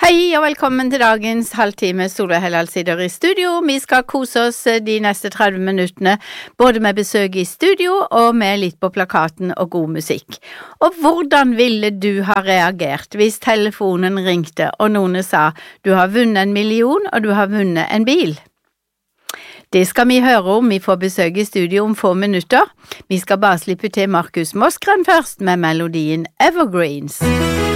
Hei og velkommen til dagens halvtime Solveig Hellal sitter i studio. Vi skal kose oss de neste 30 minuttene, både med besøk i studio og med litt på plakaten og god musikk. Og hvordan ville du ha reagert hvis telefonen ringte og noen sa du har vunnet 1 million og du har vunnet en bil? Det skal vi høre om, vi får besøk i studio om få minutter. Vi skal bare slippe til Markus Moskran først med melodien Evergreens.